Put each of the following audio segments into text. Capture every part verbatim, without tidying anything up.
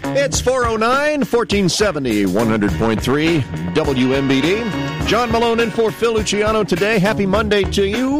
It's four oh nine, fourteen seventy, one hundred point three W M B D. John Malone in for Phil Luciano today. Happy Monday to you.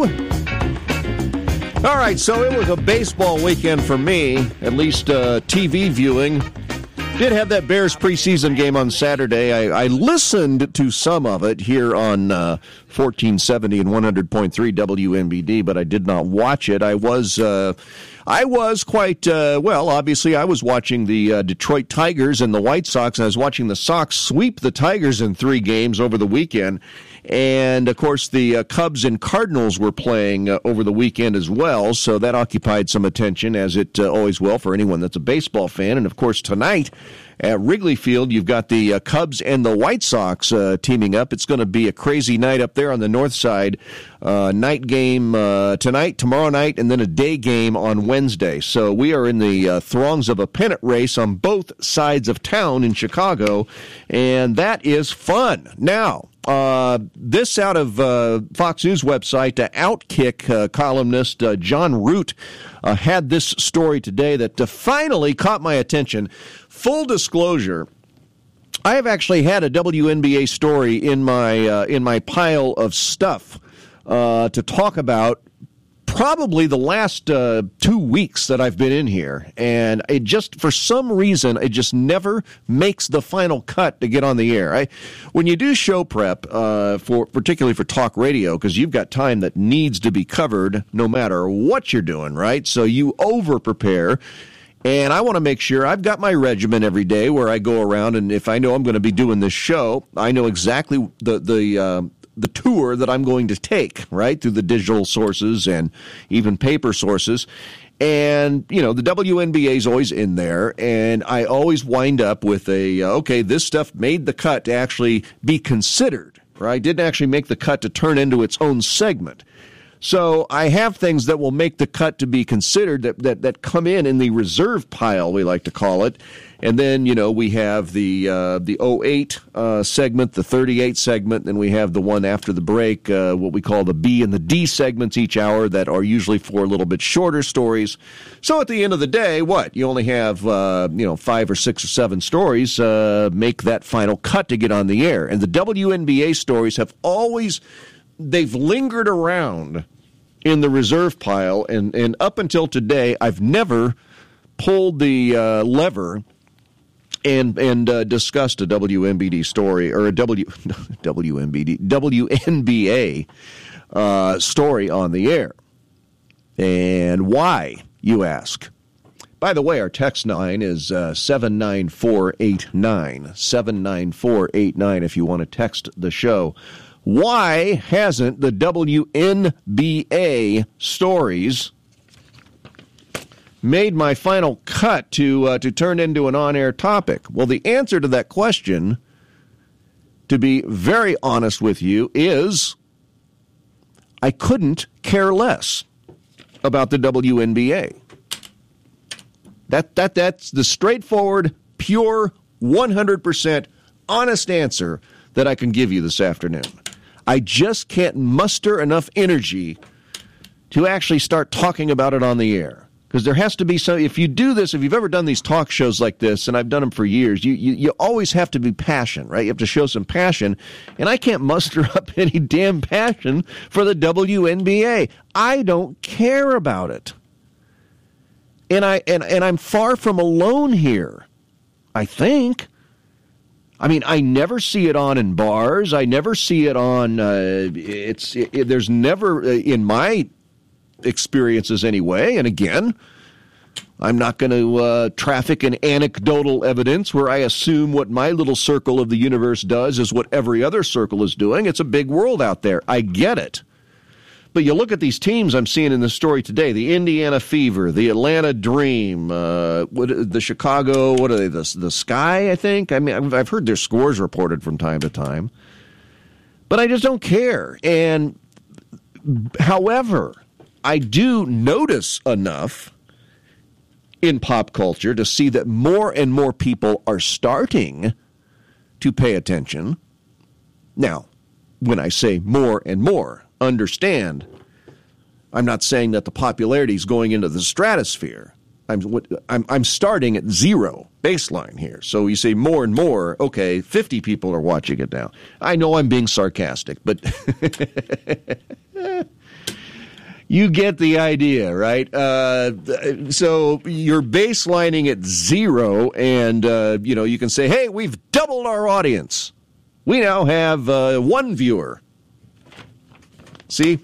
All right, so it was a baseball weekend for me, at least uh, T V viewing. Did have that Bears preseason game on Saturday. I, I listened to some of it here on uh, fourteen seventy and one hundred point three W M B D, but I did not watch it. I was... Uh, I was quite, uh, well, obviously I was watching the uh, Detroit Tigers and the White Sox, and I was watching the Sox sweep the Tigers in three games over the weekend. And, of course, the uh, Cubs and Cardinals were playing uh, over the weekend as well, so that occupied some attention, as it uh, always will for anyone that's a baseball fan. And, of course, tonight at Wrigley Field, you've got the uh, Cubs and the White Sox uh, teaming up. It's going to be a crazy night up there on the north side. Uh, night game uh, tonight, tomorrow night, and then a day game on Wednesday. So we are in the uh, throngs of a pennant race on both sides of town in Chicago, and that is fun. Now, uh, this out of uh, Fox News website, uh, Outkick uh, columnist uh, John Root uh, had this story today that uh, finally caught my attention. Full disclosure, I have actually had a W N B A story in my uh, in my pile of stuff uh, to talk about probably the last uh, two weeks that I've been in here. And it just, for some reason, it just never makes the final cut to get on the air. I, when you do show prep, uh, for particularly for talk radio, because you've got time that needs to be covered no matter what you're doing, right? So you over-prepare. And I want to make sure I've got my regimen every day where I go around, and if I know I'm going to be doing this show, I know exactly the the uh, the tour that I'm going to take, right, through the digital sources and even paper sources. And, you know, the W N B A is always in there, and I always wind up with a, uh, okay, this stuff made the cut to actually be considered, right? Didn't actually make the cut to turn into its own segment. So I have things that will make the cut to be considered that, that, that come in in the reserve pile, we like to call it. And then, you know, we have the uh, the oh eight uh, segment, the thirty-eight segment, then we have the one after the break, uh, what we call the B and the D segments each hour that are usually for a little bit shorter stories. So at the end of the day, what? You only have, uh, you know, five or six or seven stories uh, make that final cut to get on the air. And the W N B A stories have always... they've lingered around in the reserve pile, and, and up until today, I've never pulled the uh, lever and and uh, discussed a W N B D story, or a W, W N B D, W N B A uh, story on the air. And why, you ask? By the way, our text line is uh, seven nine four eight nine, seven nine four eight nine if you want to text the show. Why hasn't the W N B A stories made my final cut to uh, to turn into an on-air topic? Well, the answer to that question, to be very honest with you, is I couldn't care less about the W N B A. That that that's the straightforward, pure, one hundred percent honest answer that I can give you this afternoon. I just can't muster enough energy to actually start talking about it on the air. Because there has to be some, if you do this, if you've ever done these talk shows like this, and I've done them for years, you, you, you always have to be passionate, right? You have to show some passion. And I can't muster up any damn passion for the W N B A. I don't care about it. And, I, and, and I'm far from alone here, I think. I mean, I never see it on in bars. I never see it on, uh, it's, it, it, there's never, uh, in my experiences anyway, and again, I'm not going to uh, traffic in anecdotal evidence where I assume what my little circle of the universe does is what every other circle is doing. It's a big world out there. I get it. But you look at these teams I'm seeing in the story today, the Indiana Fever, the Atlanta Dream, uh, what, the Chicago, what are they, the, the Sky, I think? I mean, I've heard their scores reported from time to time. But I just don't care. And however, I do notice enough in pop culture to see that more and more people are starting to pay attention. Now, when I say more and more, understand, I'm not saying that the popularity is going into the stratosphere. I'm, I'm, I'm starting at zero baseline here. So you say more and more, okay, fifty people are watching it now. I know I'm being sarcastic, but you get the idea, right? Uh, so you're baselining at zero, and, uh, you know, you can say, hey, we've doubled our audience. We now have uh, one viewer. See?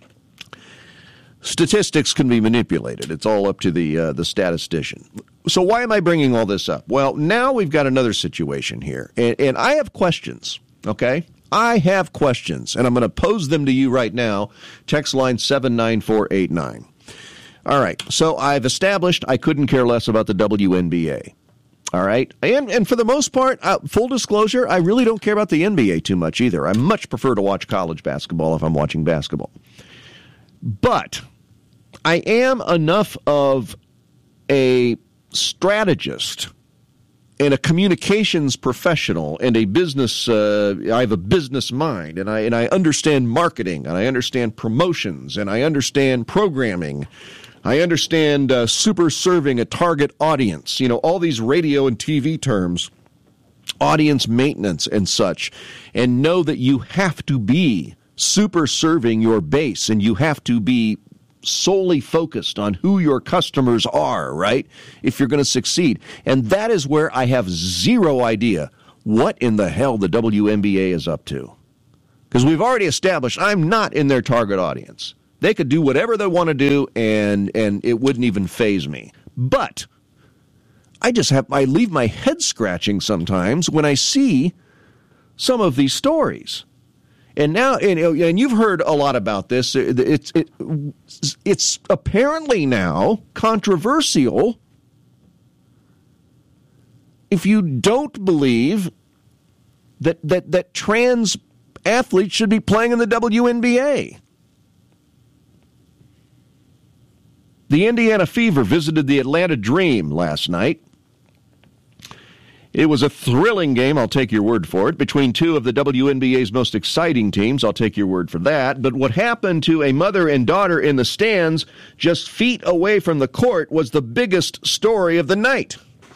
Statistics can be manipulated. It's all up to the uh, the statistician. So why am I bringing all this up? Well, now we've got another situation here, and, and I have questions, okay? I have questions, and I'm going to pose them to you right now. Text line seven nine four eight nine. All right, so I've established I couldn't care less about the W N B A. All right, and and for the most part, uh, full disclosure, I really don't care about the N B A too much either. I much prefer to watch college basketball if I'm watching basketball. But I am enough of a strategist and a communications professional and a business, uh, I have a business mind, and I and I understand marketing, and I understand promotions, and I understand programming. I understand uh, super serving a target audience, you know, all these radio and T V terms, audience maintenance and such, and know that you have to be super serving your base, and you have to be solely focused on who your customers are, right? If you're going to succeed. And that is where I have zero idea what in the hell the W N B A is up to. Because we've already established I'm not in their target audience. They could do whatever they want to do, and and it wouldn't even faze me. But I just have I leave my head scratching sometimes when I see some of these stories. And now, and, and you've heard a lot about this. It's it, it's apparently now controversial if you don't believe that that that trans athletes should be playing in the W N B A. The Indiana Fever visited the Atlanta Dream last night. It was a thrilling game, I'll take your word for it, between two of the W N B A's most exciting teams. I'll take your word for that. But what happened to a mother and daughter in the stands just feet away from the court was the biggest story of the night.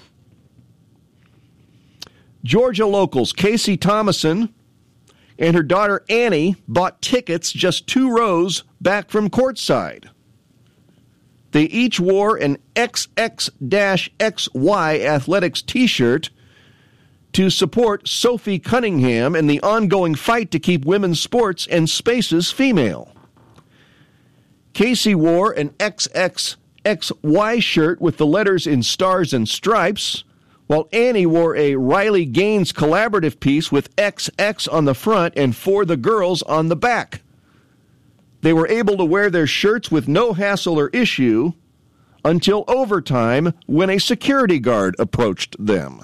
Georgia locals Casey Thomason and her daughter Annie bought tickets just two rows back from courtside. They each wore an X X X Y athletics t-shirt to support Sophie Cunningham in the ongoing fight to keep women's sports and spaces female. Casey wore an X X X Y shirt with the letters in stars and stripes, while Annie wore a Riley Gaines collaborative piece with X X on the front and For the Girls on the back. They were able to wear their shirts with no hassle or issue until overtime when a security guard approached them.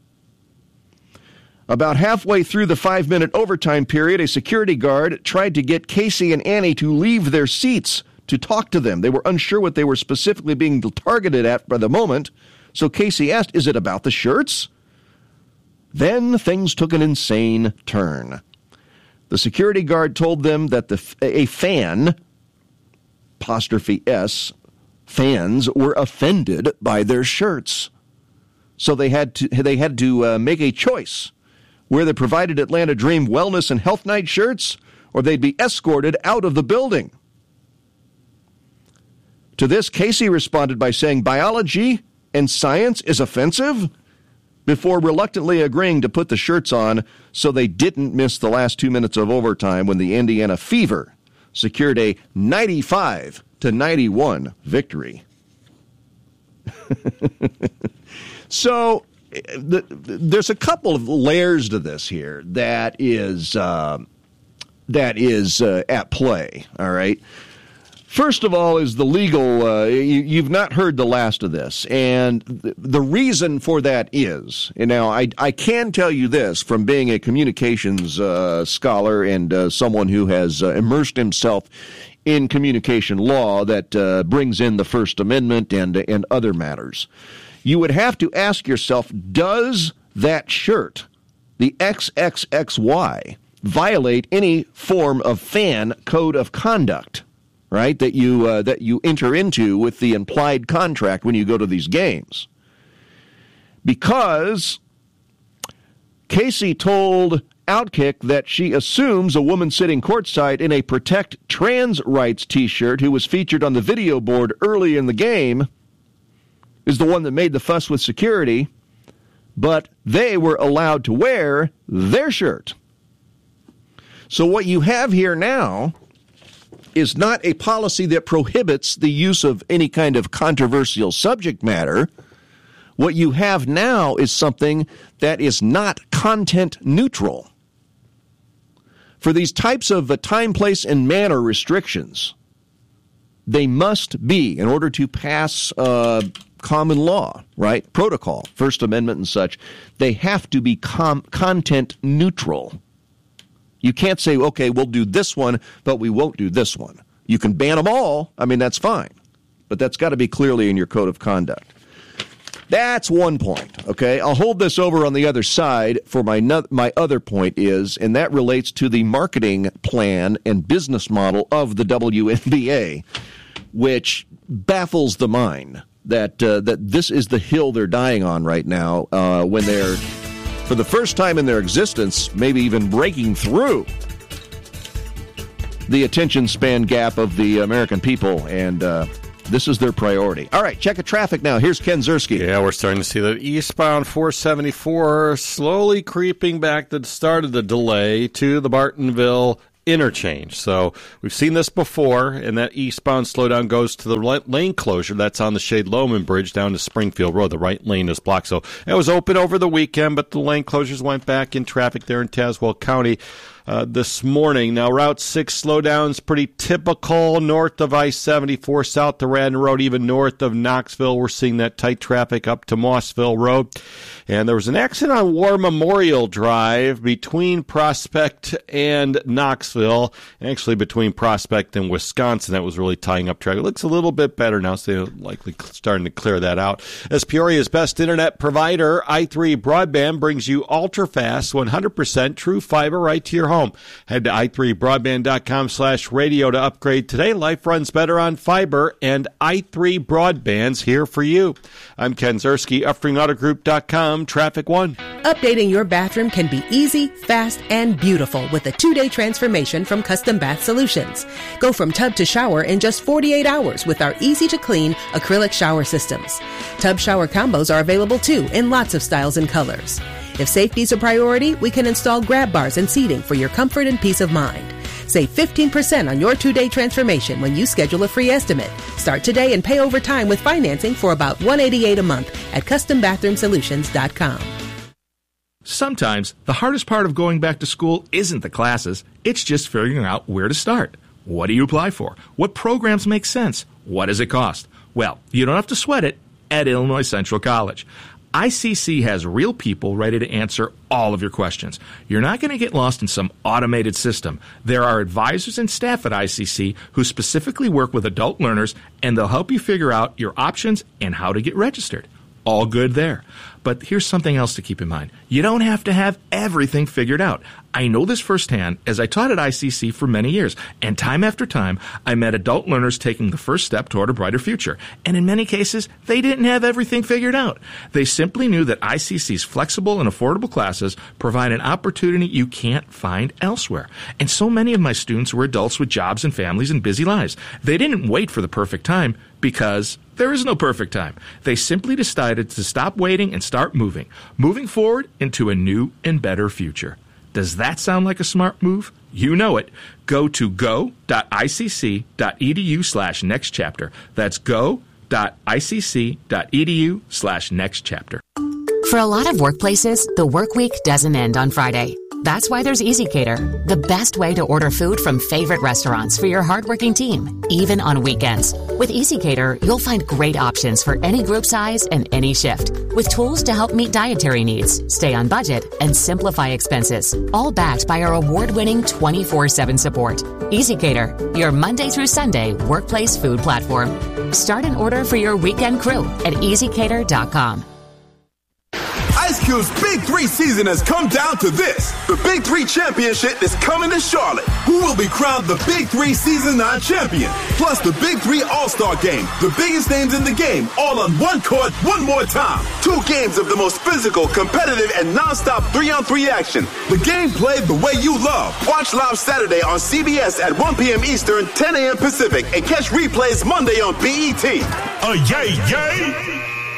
About halfway through the five-minute overtime period, a security guard tried to get Casey and Annie to leave their seats to talk to them. They were unsure what they were specifically being targeted at by the moment, so Casey asked, "Is it about the shirts?" Then things took an insane turn. The security guard told them that the a fan, apostrophe S, fans were offended by their shirts. So they had to they had to uh, make a choice, where they provided Atlanta Dream Wellness and Health Night shirts, or they'd be escorted out of the building. To this, Casey responded by saying biology and science is offensive, before reluctantly agreeing to put the shirts on so they didn't miss the last two minutes of overtime when the Indiana Fever secured a ninety-five to ninety-one victory. So the, there's a couple of layers to this here that is uh, that is uh, at play. All right. First of all is the legal, uh, you, you've not heard the last of this, and th- the reason for that is, and now I, I can tell you this from being a communications uh, scholar and uh, someone who has uh, immersed himself in communication law that uh, brings in the First Amendment and, and other matters. You would have to ask yourself, does that shirt, the X X X Y, violate any form of fan code of conduct? right, that you uh, that you enter into with the implied contract when you go to these games. Because Casey told Outkick that she assumes a woman sitting courtside in a Protect Trans Rights t-shirt who was featured on the video board early in the game is the one that made the fuss with security, but they were allowed to wear their shirt. So what you have here now is not a policy that prohibits the use of any kind of controversial subject matter. What you have now is something that is not content neutral. For these types of uh, time, place, and manner restrictions, they must be, in order to pass uh, common law, right, protocol, First Amendment and such, they have to be com- content neutral. You can't say, okay, we'll do this one, but we won't do this one. You can ban them all. I mean, that's fine. But that's got to be clearly in your code of conduct. That's one point, okay? I'll hold this over on the other side for my no- my other point is, and that relates to the marketing plan and business model of the W N B A, which baffles the mind that uh, that this is the hill they're dying on right now uh, when they're, for the first time in their existence, maybe even breaking through the attention span gap of the American people, and uh, this is their priority. All right, check the traffic now. Here's Ken Ziersky. Yeah, we're starting to see the eastbound four seventy-four slowly creeping back to the start of the delay to the Bartonville interchange. So we've seen this before, and that eastbound slowdown goes to the lane closure. That's on the Shade-Loman Bridge down to Springfield Road. The right lane is blocked. So it was open over the weekend, but the lane closures went back in traffic there in Tazewell County Uh, this morning. Now, Route six slowdowns pretty typical north of I seventy-four, south to Radnor Road, even north of Knoxville. We're seeing that tight traffic up to Mossville Road. And there was an accident on War Memorial Drive between Prospect and Knoxville, actually between Prospect and Wisconsin. That was really tying up traffic. It looks a little bit better now, so they're likely starting to clear that out. As Peoria's best internet provider, i three Broadband brings you ultra-fast, one hundred percent true fiber right to your home. Home. Head to i three broadband dot com slash radio to upgrade today. Life runs better on fiber, and i three Broadband's here for you. I'm Ken Ziersky, Uffring Auto Group dot com, Traffic One. Updating your bathroom can be easy, fast, and beautiful with a two-day transformation from Custom Bath Solutions. Go from tub to shower in just forty-eight hours with our easy-to-clean acrylic shower systems. Tub shower combos are available too in lots of styles and colors. If safety's a priority, we can install grab bars and seating for your comfort and peace of mind. Save fifteen percent on your two-day transformation when you schedule a free estimate. Start today and pay over time with financing for about one hundred eighty-eight dollars a month at custom bathroom solutions dot com. Sometimes the hardest part of going back to school isn't the classes, it's just figuring out where to start. What do you apply for? What programs make sense? What does it cost? Well, you don't have to sweat it at Illinois Central College. I C C has real people ready to answer all of your questions. You're not going to get lost in some automated system. There are advisors and staff at I C C who specifically work with adult learners, and they'll help you figure out your options and how to get registered. All good there. But here's something else to keep in mind. You don't have to have everything figured out. I know this firsthand as I taught at I C C for many years, and time after time, I met adult learners taking the first step toward a brighter future. And in many cases, they didn't have everything figured out. They simply knew that I C C's flexible and affordable classes provide an opportunity you can't find elsewhere. And so many of my students were adults with jobs and families and busy lives. They didn't wait for the perfect time because there is no perfect time. They simply decided to stop waiting and start moving, moving forward into a new and better future. Does that sound like a smart move? You know it. Go to go.icc.edu slash next chapter. That's go.icc.edu slash next chapter. For a lot of workplaces, the work week doesn't end on Friday. That's why there's EasyCater, the best way to order food from favorite restaurants for your hardworking team, even on weekends. With EasyCater, you'll find great options for any group size and any shift, with tools to help meet dietary needs, stay on budget, and simplify expenses, all backed by our award-winning twenty-four seven support. EasyCater, your Monday through Sunday workplace food platform. Start an order for your weekend crew at easy cater dot com. Ice Cube's Big Three season has come down to this. The Big Three Championship is coming to Charlotte. Who will be crowned the Big Three Season nine champion? Plus the Big Three All-Star Game. The biggest names in the game, all on one court, one more time. Two games of the most physical, competitive, and non-stop three-on-three action. The game played the way you love. Watch live Saturday on C B S at one p.m. Eastern, ten a.m. Pacific, and catch replays Monday on B E T. Uh, yay, yay!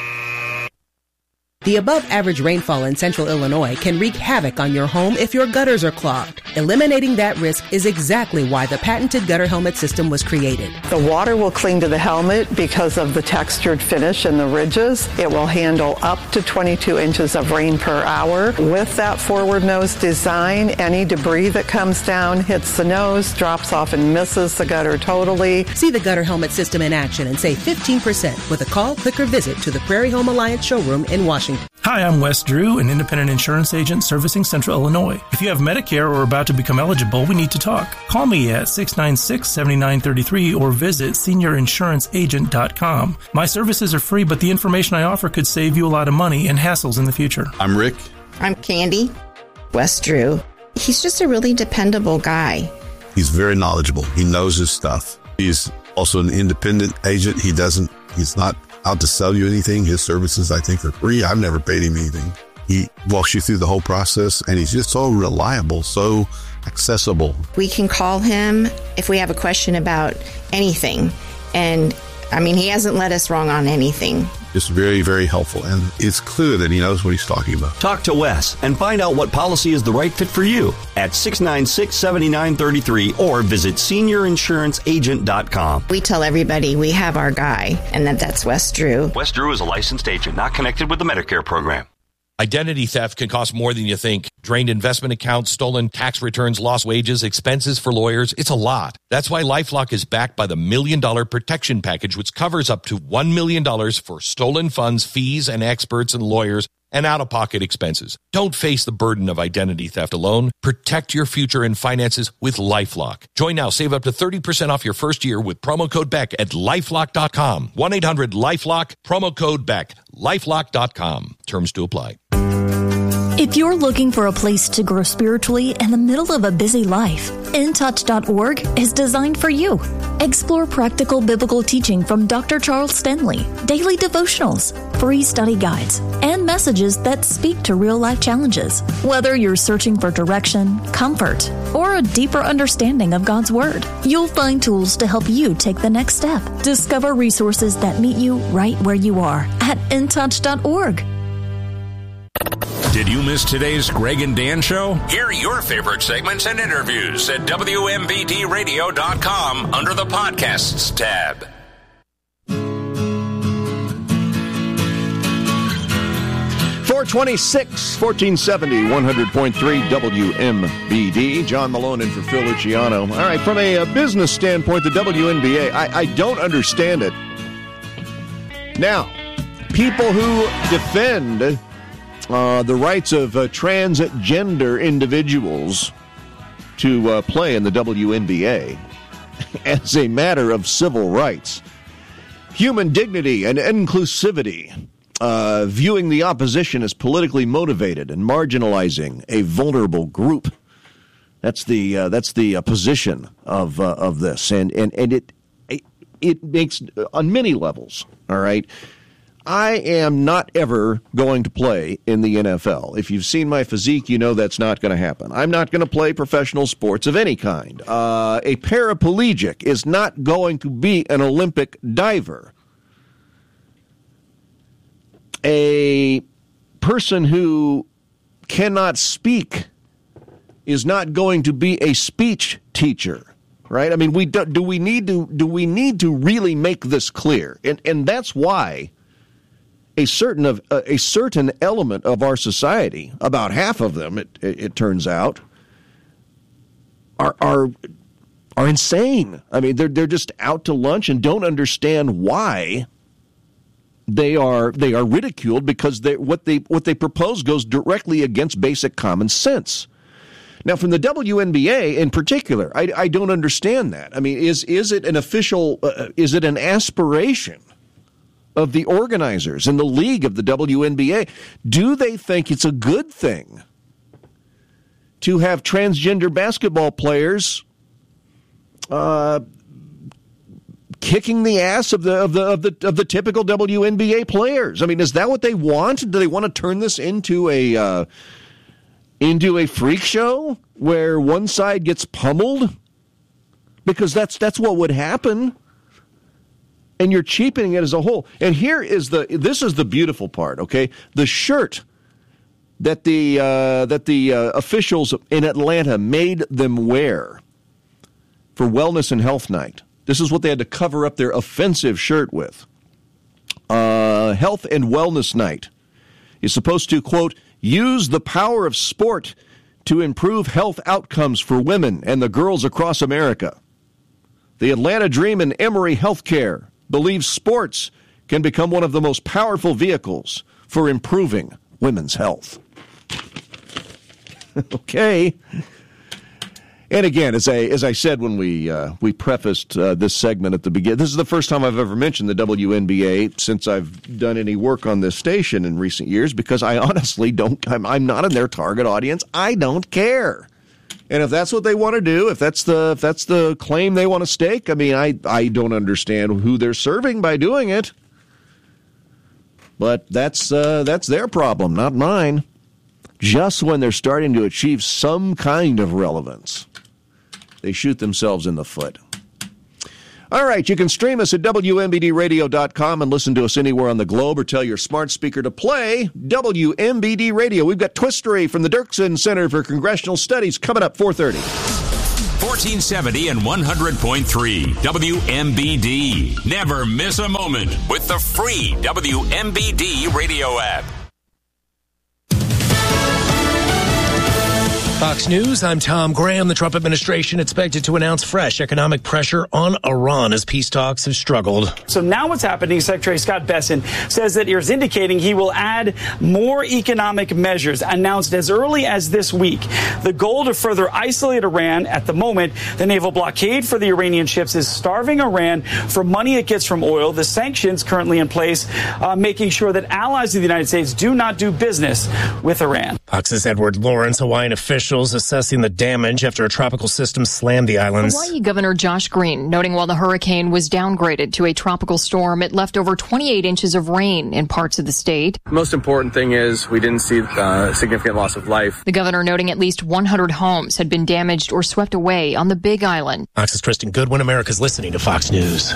The above-average rainfall in central Illinois can wreak havoc on your home if your gutters are clogged. Eliminating that risk is exactly why the patented gutter helmet system was created. The water will cling to the helmet because of the textured finish and the ridges. It will handle up to twenty-two inches of rain per hour. With that forward nose design, any debris that comes down hits the nose, drops off and misses the gutter totally. See the gutter helmet system in action and save fifteen percent with a call, click, or visit to the Prairie Home Alliance showroom in Washington. Hi, I'm Wes Drew, an independent insurance agent servicing Central Illinois. If you have Medicare or are about to become eligible, we need to talk. Call me at six nine six, seven nine three three or visit senior insurance agent dot com. My services are free, but the information I offer could save you a lot of money and hassles in the future. I'm Rick. I'm Candy. Wes Drew. He's just a really dependable guy. He's very knowledgeable. He knows his stuff. He's also an independent agent. He doesn't, he's not out to sell you anything. His services, I think, are free. I've never paid him anything. He walks you through the whole process, and he's just so reliable, so accessible. We can call him if we have a question about anything. And, I mean, he hasn't led us wrong on anything. Just very, very helpful. And it's clear that he knows what he's talking about. Talk to Wes and find out what policy is the right fit for you at six nine six, seven nine three three or visit senior insurance agent dot com. We tell everybody we have our guy, and that that's Wes Drew. Wes Drew is a licensed agent, not connected with the Medicare program. Identity theft can cost more than you think. Drained investment accounts, stolen tax returns, lost wages, expenses for lawyers. It's a lot. That's why LifeLock is backed by the Million Dollar Protection Package, which covers up to one million dollars for stolen funds, fees, and experts and lawyers, and out-of-pocket expenses. Don't face the burden of identity theft alone. Protect your future and finances with LifeLock. Join now. Save up to thirty percent off your first year with promo code Beck at lifelock dot com. one eight hundred LifeLock, promo code Beck, lifelock dot com. Terms to apply. If you're looking for a place to grow spiritually in the middle of a busy life, in touch dot org is designed for you. Explore practical biblical teaching from Doctor Charles Stanley, daily devotionals, free study guides, and messages that speak to real-life challenges. Whether you're searching for direction, comfort, or a deeper understanding of God's Word, you'll find tools to help you take the next step. Discover resources that meet you right where you are at in touch dot org. Did you miss today's Greg and Dan show? Hear your favorite segments and interviews at W M B D radio dot com under the Podcasts tab. four twenty-six, fourteen seventy, one hundred point three W M B D. John Malone in for Phil Luciano. All right, from a, a business standpoint, the W N B A, I, I don't understand it. Now, people who defend Uh, the rights of uh, transgender individuals to uh, play in the W N B A as a matter of civil rights, human dignity, and inclusivity, uh, viewing the opposition as politically motivated and marginalizing a vulnerable group. That's the uh, that's the uh, position of uh, of this, and and and it it, it makes on many levels. All right. I am not ever going to play in the N F L. If you've seen my physique, you know that's not going to happen. I'm not going to play professional sports of any kind. Uh, a paraplegic is not going to be an Olympic diver. A person who cannot speak is not going to be a speech teacher. Right? I mean, we do, do we need to do we need to really make this clear? And and that's why A certain of uh, a certain element of our society, about half of them, it, it, it turns out, are are are insane. I mean, they're they're just out to lunch and don't understand why they are they are ridiculed because they what they what they propose goes directly against basic common sense. Now, from the W N B A in particular, I, I don't understand that. I mean, is is it an official? Uh, is it an aspiration of the organizers in the league of the W N B A. Do they think it's a good thing to have transgender basketball players uh, kicking the ass of the of the of the of the typical W N B A players? I mean, is that what they want? Do they want to turn this into a uh, into a freak show where one side gets pummeled? Because that's that's what would happen. And you're cheapening it as a whole. And here is the this is the beautiful part, okay? The shirt that the uh, that the uh, officials in Atlanta made them wear for Wellness and Health Night. This is what they had to cover up their offensive shirt with. Uh, Health and Wellness Night is supposed to, quote, use the power of sport to improve health outcomes for women and the girls across America. The Atlanta Dream and Emory Healthcare believes sports can become one of the most powerful vehicles for improving women's health. Okay. And again, as I as I said when we uh, we prefaced uh, this segment at the beginning, this is the first time I've ever mentioned the W N B A since I've done any work on this station in recent years, because I honestly don't, I'm, I'm not in their target audience. I don't care. And if that's what they want to do, if that's the if that's the claim they want to stake, I mean, I, I don't understand who they're serving by doing it. But that's uh, that's their problem, not mine. Just when they're starting to achieve some kind of relevance, they shoot themselves in the foot. All right, you can stream us at W M B D radio dot com and listen to us anywhere on the globe, or tell your smart speaker to play W M B D Radio. We've got Twistery from the Dirksen Center for Congressional Studies coming up four thirty. fourteen seventy and one hundred point three W M B D. Never miss a moment with the free W M B D radio app. Fox News, I'm Tom Graham. The Trump administration expected to announce fresh economic pressure on Iran as peace talks have struggled. So now what's happening, Secretary Scott Bessent says that he's indicating he will add more economic measures announced as early as this week. The goal to further isolate Iran. At the moment, the naval blockade for the Iranian ships is starving Iran for money it gets from oil. The sanctions currently in place, uh, making sure that allies of the United States do not do business with Iran. Fox's Edward Lawrence, Hawaiian officials assessing the damage after a tropical system slammed the islands. Hawaii Governor Josh Green noting while the hurricane was downgraded to a tropical storm, it left over twenty-eight inches of rain in parts of the state. The most important thing is we didn't see uh, significant loss of life. The governor noting at least one hundred homes had been damaged or swept away on the Big Island. Fox's Tristan Goodwin. America's listening to Fox News.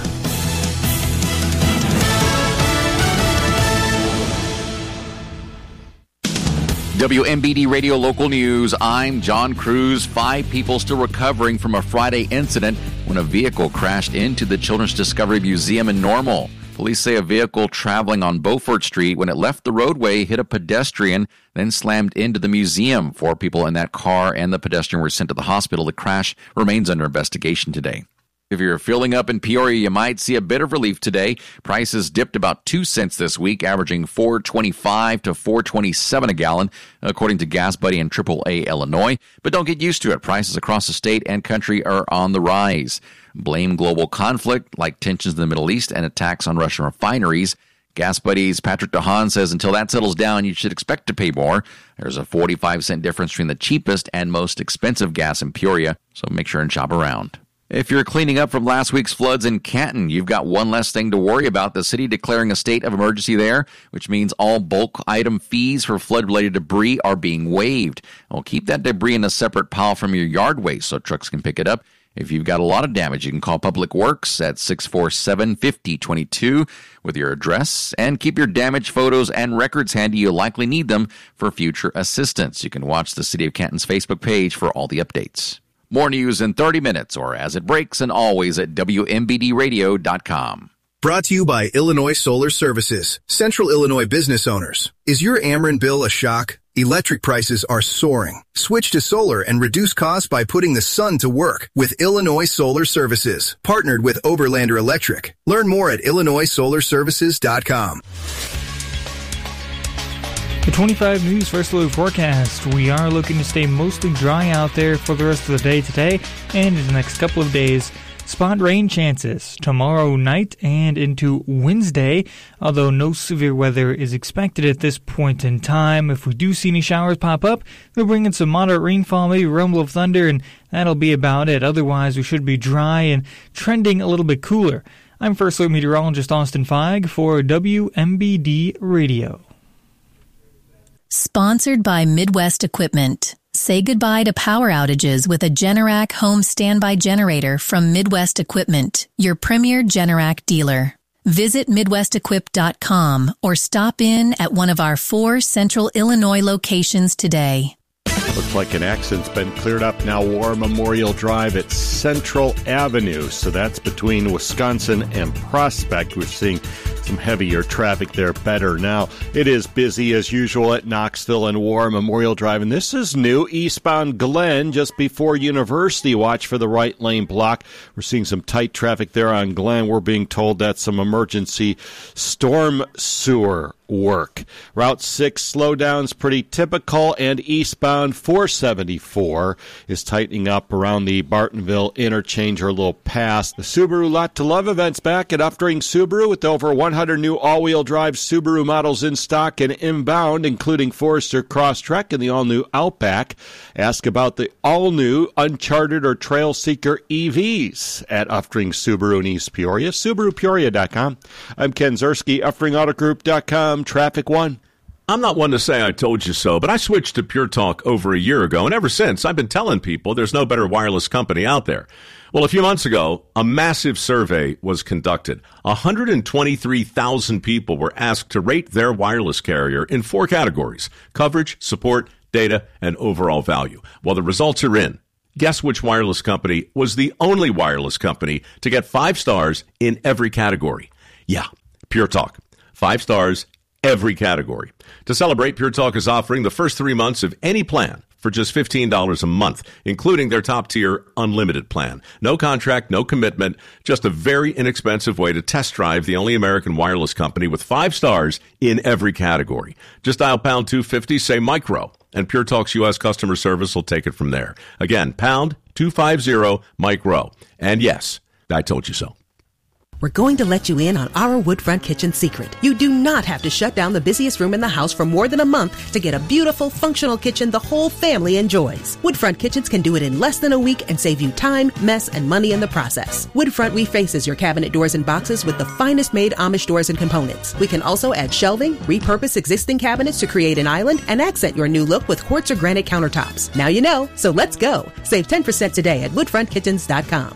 W M B D Radio Local News, I'm John Cruz. Five people still recovering from a Friday incident when a vehicle crashed into the Children's Discovery Museum in Normal. Police say a vehicle traveling on Beaufort Street, when it left the roadway, hit a pedestrian, then slammed into the museum. Four people in that car and the pedestrian were sent to the hospital. The crash remains under investigation today. If you're filling up in Peoria, you might see a bit of relief today. Prices dipped about two cents this week, averaging four twenty-five to four twenty-seven a gallon, according to Gas Buddy and triple A Illinois. But don't get used to it. Prices across the state and country are on the rise. Blame global conflict, like tensions in the Middle East and attacks on Russian refineries. Gas Buddy's Patrick DeHaan says until that settles down, you should expect to pay more. There's a forty-five cent difference between the cheapest and most expensive gas in Peoria, so make sure and shop around. If you're cleaning up from last week's floods in Canton, you've got one less thing to worry about. The city declaring a state of emergency there, which means all bulk item fees for flood-related debris are being waived. Well, keep that debris in a separate pile from your yard waste so trucks can pick it up. If you've got a lot of damage, you can call Public Works at six four seven, five zero two two with your address, and keep your damage photos and records handy. You'll likely need them for future assistance. You can watch the City of Canton's Facebook page for all the updates. More news in thirty minutes or as it breaks, and always at W M B D radio dot com. Brought to you by Illinois Solar Services, Central Illinois business owners. Is your Ameren bill a shock? Electric prices are soaring. Switch to solar and reduce costs by putting the sun to work with Illinois Solar Services, partnered with Oberlander Electric. Learn more at illinois solar services dot com. The twenty-five News First Look forecast. We are looking to stay mostly dry out there for the rest of the day today and in the next couple of days. spot rain chances tomorrow night and into Wednesday, although no severe weather is expected at this point in time. If we do see any showers pop up, they'll bring in some moderate rainfall, maybe rumble of thunder, and that'll be about it. Otherwise, we should be dry and trending a little bit cooler. I'm First Alert Meteorologist Austin Feig for W M B D Radio. Sponsored by Midwest Equipment. Say goodbye to power outages with a Generac home standby generator from Midwest Equipment, your premier Generac dealer. Visit midwest equip dot com or stop in at one of our four Central Illinois locations today. Looks like an accident's been cleared up now. War Memorial Drive at Central Avenue. So that's between Wisconsin and Prospect. We're seeing some heavier traffic there better now. It is busy as usual at Knoxville and War Memorial Drive. And this is new. Eastbound Glen just before University. Watch for the right lane block. We're seeing some tight traffic there on Glen. We're being told that's some emergency storm sewer work. Route six slowdowns pretty typical, and eastbound four seventy-four is tightening up around the Bartonville interchange or a little past. The Subaru Lot to Love event's back at Uftring Subaru with over one hundred new all-wheel drive Subaru models in stock and inbound, including Forester Crosstrek and the all-new Outback. Ask about the all-new Uncharted or Trail Seeker E Vs at Uftring Subaru in East Peoria. Subaru Peoria dot com. I'm Ken Zerski, Uftring Auto Group dot com. Traffic one. I'm not one to say I told you so, but I switched to Pure Talk over a year ago, and ever since, I've been telling people there's no better wireless company out there. Well, a few months ago, a massive survey was conducted. one hundred twenty-three thousand people were asked to rate their wireless carrier in four categories: coverage, support, data, and overall value. Well, the results are in. Guess which wireless company was the only wireless company to get five stars in every category? Yeah, Pure Talk. Five stars, every category. To celebrate, Pure Talk is offering the first three months of any plan for just fifteen dollars a month, including their top-tier unlimited plan. No contract, no commitment, just a very inexpensive way to test drive the only American wireless company with five stars in every category. Just dial pound two fifty, say micro, and Pure Talk's U S customer service will take it from there. Again, pound two fifty, micro. And yes, I told you so. We're going to let you in on our Woodfront Kitchen secret. You do not have to shut down the busiest room in the house for more than a month to get a beautiful, functional kitchen the whole family enjoys. Woodfront Kitchens can do it in less than a week and save you time, mess, and money in the process. Woodfront refaces your cabinet doors and boxes with the finest made Amish doors and components. We can also add shelving, repurpose existing cabinets to create an island, and accent your new look with quartz or granite countertops. Now you know, so let's go. Save ten percent today at woodfront kitchens dot com.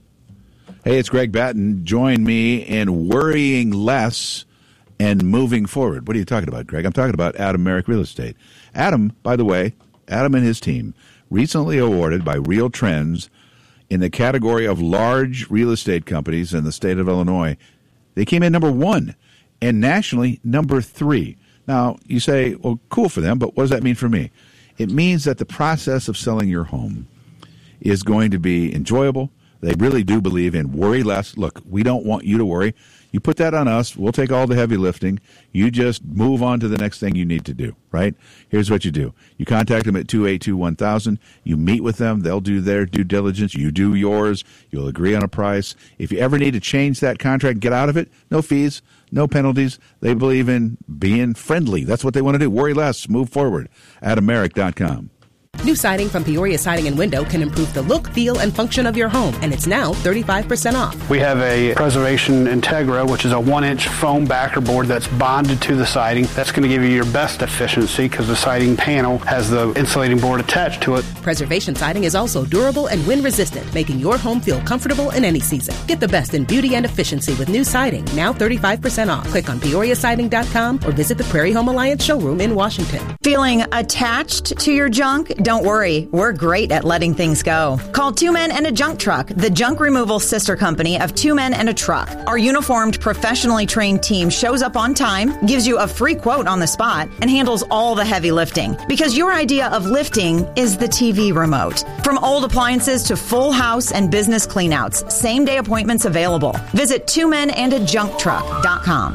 Hey, it's Greg Batten. Join me in worrying less and moving forward. What are you talking about, Greg? I'm talking about Adam Merrick Real Estate. Adam, by the way, Adam and his team, recently awarded by Real Trends in the category of large real estate companies in the state of Illinois. They came in number one, and nationally, number three. Now, you say, well, cool for them, but what does that mean for me? It means that the process of selling your home is going to be enjoyable. They really do believe in worry less. Look, we don't want you to worry. You put that on us. We'll take all the heavy lifting. You just move on to the next thing you need to do, right? Here's what you do. You contact them at two eight two, one thousand. You meet with them. They'll do their due diligence. You do yours. You'll agree on a price. If you ever need to change that contract, get out of it. No fees, no penalties. They believe in being friendly. That's what they want to do. Worry less. Move forward. adam merrick dot com. New siding from Peoria Siding and Window can improve the look, feel, and function of your home, and it's now thirty-five percent off. We have a Preservation Integra, which is a one-inch foam backer board that's bonded to the siding. That's going to give you your best efficiency because the siding panel has the insulating board attached to it. Preservation Siding is also durable and wind-resistant, making your home feel comfortable in any season. Get the best in beauty and efficiency with new siding, now thirty-five percent off. Click on peoria siding dot com or visit the Prairie Home Alliance showroom in Washington. Feeling attached to your junk? Don't worry, we're great at letting things go. Call Two Men and a Junk Truck, the junk removal sister company of Two Men and a Truck. Our uniformed, professionally trained team shows up on time, gives you a free quote on the spot, and handles all the heavy lifting. Because your idea of lifting is the T V remote. From old appliances to full house and business cleanouts, same-day appointments available. Visit two men and a junk truck dot com.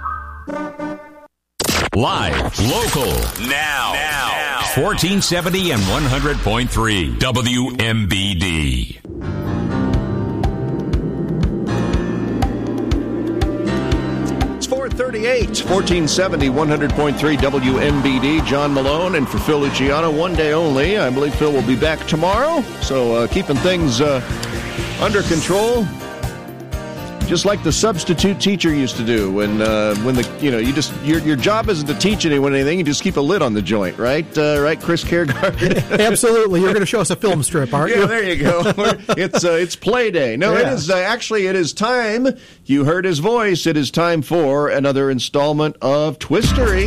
Live, local, now, now. fourteen seventy and one hundred point three W M B D. thirty-eight, fourteen seventy, one hundred point three W M B D. John Malone, and for Phil Luciano, one day only. I believe Phil will be back tomorrow. So uh, keeping things uh, under control, just like the substitute teacher used to do. When uh, when the you know you just your your job isn't to teach anyone anything. You just keep a lid on the joint, right? Uh, right, Chris Kiergaard? Absolutely. You're going to show us a film strip, aren't yeah, you? Yeah, there you go. It's uh, it's play day. No, yeah. it is uh, actually it is time. You heard his voice. It is time for another installment of Twistery.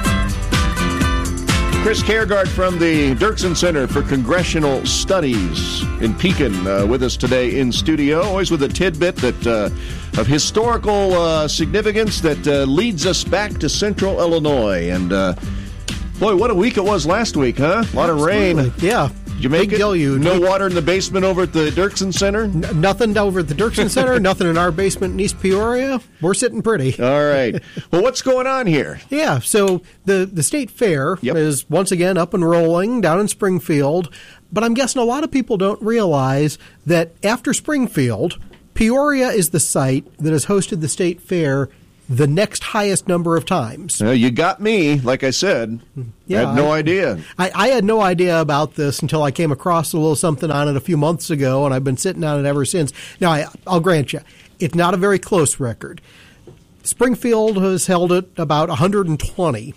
Chris Kiergaard from the Dirksen Center for Congressional Studies in Pekin uh, with us today in studio, always with a tidbit that uh, of historical uh, significance that uh, leads us back to central Illinois. And uh, boy, what a week it was last week, huh? A lot Absolutely. of rain. Yeah. Did you make Big it? deluge. No water in the basement over at the Dirksen Center? N- nothing over at the Dirksen Center, nothing in our basement in East Peoria. We're sitting pretty. All right. Well, what's going on here? Yeah, so the, the state fair yep. is once again up and rolling down in Springfield, but I'm guessing a lot of people don't realize that after Springfield, Peoria is the site that has hosted the state fair the next highest number of times. Uh, you got me, like I said. Yeah, I had no I, idea. I, I had no idea about this until I came across a little something on it a few months ago, and I've been sitting on it ever since. Now, I, I'll grant you, it's not a very close record. Springfield has held it about one hundred twenty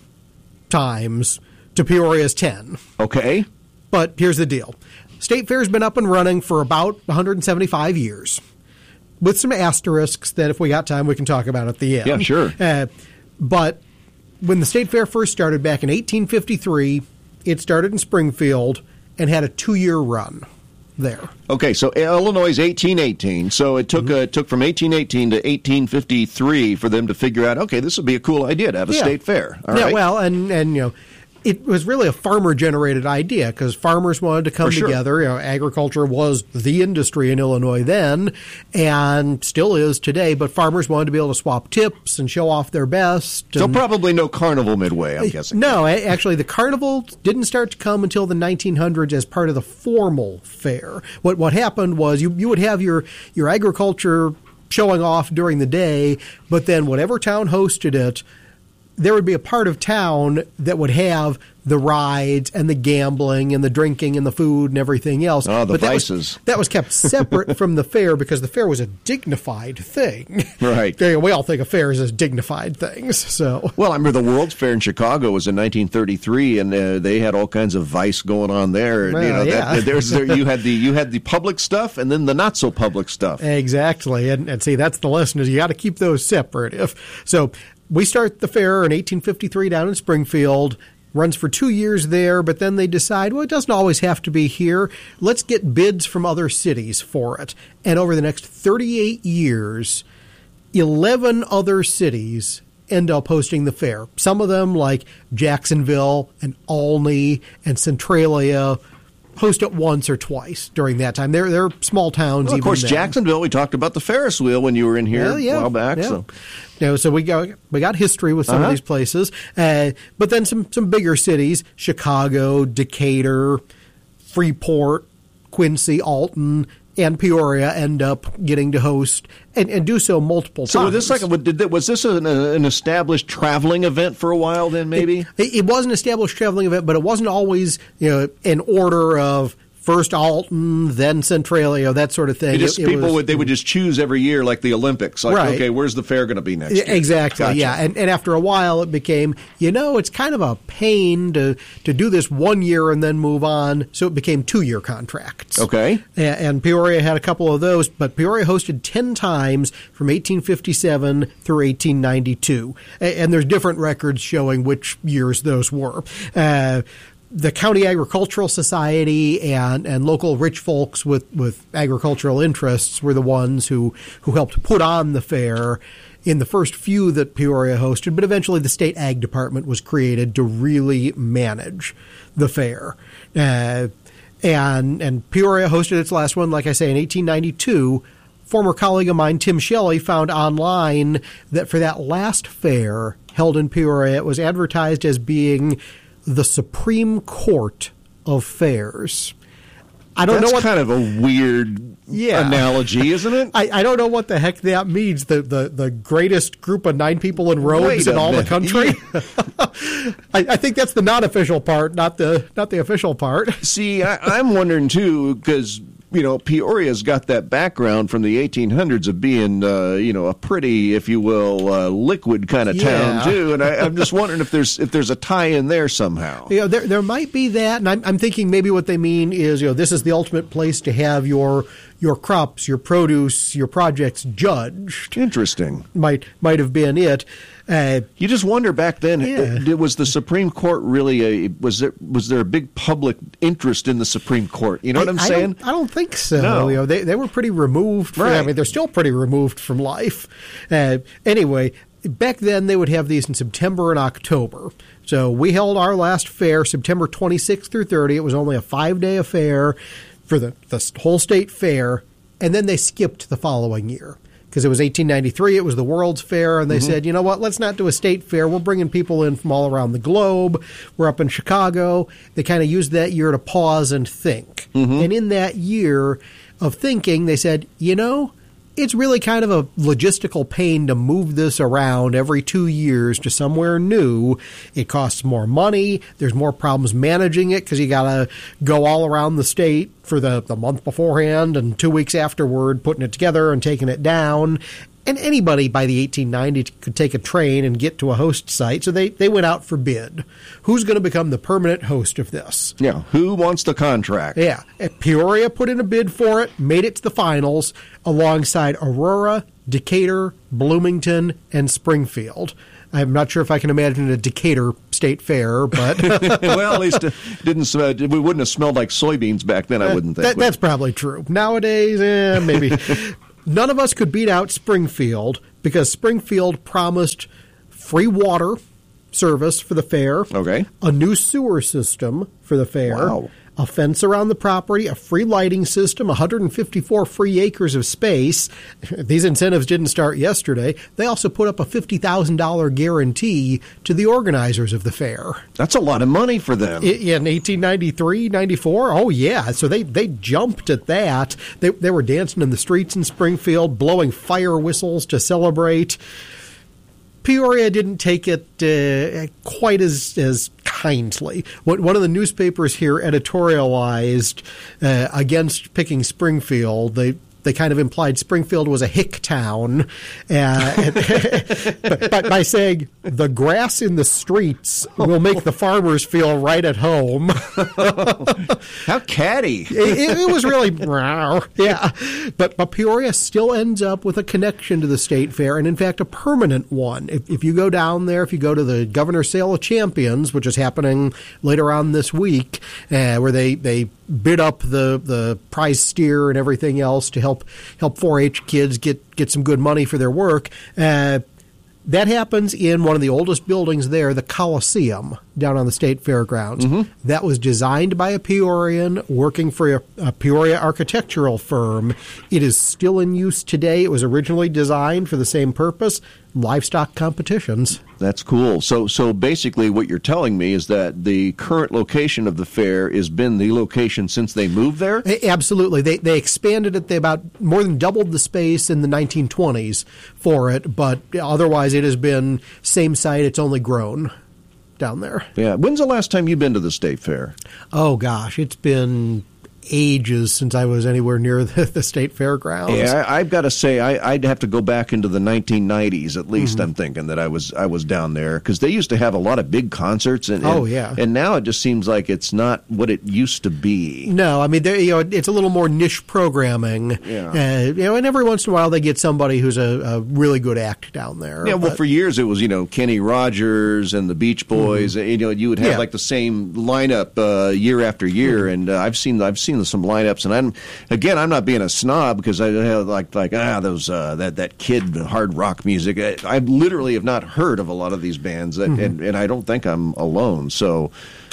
times to Peoria's ten. Okay. But here's the deal. State Fair's been up and running for about one hundred seventy-five years. With some asterisks that if we got time, we can talk about at the end. Yeah, sure. Uh, but when the State Fair first started back in eighteen fifty-three, it started in Springfield and had a two-year run there. Okay, so Illinois is eighteen eighteen. So it took mm-hmm. uh, it took from eighteen eighteen to eighteen fifty-three for them to figure out, okay, this would be a cool idea to have a yeah. state fair. All yeah, right. well, and, and you know, it was really a farmer-generated idea because farmers wanted to come For sure. together. You know, agriculture was the industry in Illinois then and still is today, but farmers wanted to be able to swap tips and show off their best. So probably no carnival midway, I'm guessing. No, actually, the carnival didn't start to come until the nineteen hundreds as part of the formal fair. What what happened was you, you would have your, your agriculture showing off during the day, but then whatever town hosted it, there would be a part of town that would have the rides and the gambling and the drinking and the food and everything else. Oh, the but that vices. Was, that was kept separate from the fair because the fair was a dignified thing. Right. We all think of fairs as dignified things. So, well, I remember the World's Fair in Chicago was in nineteen thirty-three, and uh, they had all kinds of vice going on there. Well, you know, yeah. that, there's there, you had the you had the public stuff, and then the not so public stuff. Exactly, and, and see, that's the lesson: is you got to keep those separate. If so. We start the fair in eighteen fifty-three down in Springfield, runs for two years there, but then they decide, well, it doesn't always have to be here. Let's get bids from other cities for it. And over the next thirty-eight years, eleven other cities end up hosting the fair. Some of them, like Jacksonville and Olney and Centralia, host it once or twice during that time. They're, they're small towns. Well, of even course, then. Jacksonville, we talked about the Ferris wheel when you were in here well, yeah, a while back. Yeah. So. You know, so we got we got history with some uh-huh. of these places, uh, but then some some bigger cities: Chicago, Decatur, Freeport, Quincy, Alton, and Peoria end up getting to host and, and do so multiple so times. was this like did, was this an, an established traveling event for a while? Then maybe it, it was an established traveling event, but it wasn't always you know in order of. First Alton, then Centralia, that sort of thing. Just, it, it people was, would they would just choose every year, like the Olympics. Like, right. okay, where's the fair going to be next year? Exactly, gotcha. yeah. And, and after a while, it became, you know, it's kind of a pain to, to do this one year and then move on. So it became two-year contracts. Okay. And, and Peoria had a couple of those, but Peoria hosted ten times from eighteen fifty-seven through eighteen ninety-two. And, and there's different records showing which years those were. Uh, The County Agricultural Society and, and local rich folks with, with agricultural interests were the ones who, who helped put on the fair in the first few that Peoria hosted, but eventually the state ag department was created to really manage the fair. Uh, and, and Peoria hosted its last one, like I say, in eighteen ninety-two. Former colleague of mine, Tim Shelley, found online that for that last fair held in Peoria, it was advertised as being the Supreme Court of Fairs. I don't That's know what kind of a weird yeah. analogy, isn't it? I, I don't know what the heck that means. The the, the greatest group of nine people in robes in all minute. the country. Yeah. I, I think that's the non-official part, not the not the official part. See, I, I'm wondering too, because you know Peoria's got that background from the eighteen hundreds of being, uh, you know, a pretty, if you will, uh, liquid kind of Yeah. town too. And I, I'm just wondering if there's if there's a tie in there somehow. You know, there there might be that, and I'm, I'm thinking maybe what they mean is, you know, this is the ultimate place to have your your crops, your produce, your projects judged. Interesting. Might might have been it. Uh, you just wonder back then, Yeah. uh, was the Supreme Court really a was there was there a big public interest in the Supreme Court? You know what I'm I, I saying? Don't, I don't think so. No. You know, they they were pretty removed. From, Right. I mean, they're still pretty removed from life. Uh, anyway, back then they would have these in September and October. So we held our last fair September twenty-sixth through thirtieth. It was only a five day affair for the the whole state fair, and then they skipped the following year. Because it was eighteen ninety-three, it was the World's Fair, and they Mm-hmm. said, you know what, let's not do a state fair. We're bringing people in from all around the globe. We're up in Chicago. They kind of used that year to pause and think. Mm-hmm. And in that year of thinking, they said, you know, it's really kind of a logistical pain to move this around every two years to somewhere new. It costs more money. There's more problems managing it because you got to go all around the state for the, the month beforehand and two weeks afterward, putting it together and taking it down. And anybody by the eighteen nineties could take a train and get to a host site. So they, they went out for bid. Who's going to become the permanent host of this? Yeah. Who wants the contract? Yeah. Peoria put in a bid for it, made it to the finals alongside Aurora, Decatur, Bloomington, and Springfield. I'm not sure if I can imagine a Decatur State Fair, but well, at least it didn't. Uh, we wouldn't have smelled like soybeans back then. I wouldn't think. That, that's probably true. Nowadays, eh, maybe. None of us could beat out Springfield because Springfield promised free water service for the fair, okay, a new sewer system for the fair, wow. a fence around the property, a free lighting system, one hundred fifty-four free acres of space. These incentives didn't start yesterday. They also put up a fifty thousand dollars guarantee to the organizers of the fair. That's a lot of money for them. In eighteen ninety-three, ninety-four, oh yeah. So they, they jumped at that. They, they were dancing in the streets in Springfield, blowing fire whistles to celebrate. Peoria didn't take it uh, quite as as kindly. What one of the newspapers here editorialized uh, against picking Springfield. They they kind of implied Springfield was a hick town, uh, but, but by saying the grass in the streets will make the farmers feel right at home. How catty! It, it, it was really, yeah. But, but Peoria still ends up with a connection to the state fair, and in fact, a permanent one. If, if you go down there, if you go to the Governor's Sale of Champions, which is happening later on this week, uh, where they, they bid up the, the prize steer and everything else to help help four H kids get, get some good money for their work. Uh, that happens in one of the oldest buildings there, the Coliseum, down on the state fairgrounds. Mm-hmm. That was designed by a Peorian working for a, a Peoria architectural firm. It is still in use today. It was originally designed for the same purpose, livestock competitions. That's cool. So so basically what you're telling me is that the current location of the fair has been the location since they moved there? Absolutely. They they expanded it. They about more than doubled the space in the nineteen twenties for it, but otherwise it has been same site. It's only grown down there. Yeah. When's the last time you've been to the state fair? Oh, gosh. It's been ages since I was anywhere near the, the state fairgrounds. Yeah, I, I've got to say I, I'd have to go back into the nineteen nineties at least. Mm-hmm. I'm thinking that I was I was down there because they used to have a lot of big concerts. And, and oh yeah, and now it just seems like it's not what it used to be. No, I mean you know it's a little more niche programming. Yeah, uh, you know, and every once in a while they get somebody who's a, a really good act down there. Yeah, well, but, for years it was you know Kenny Rogers and the Beach Boys. Mm-hmm. You know, you would have yeah. like the same lineup uh, year after year, mm-hmm. and uh, I've seen I've seen some lineups. And I'm again, I'm not being a snob because I have like like ah those uh, that that kid hard rock music. I, I literally have not heard of a lot of these bands, that, mm-hmm. and, and I don't think I'm alone. So,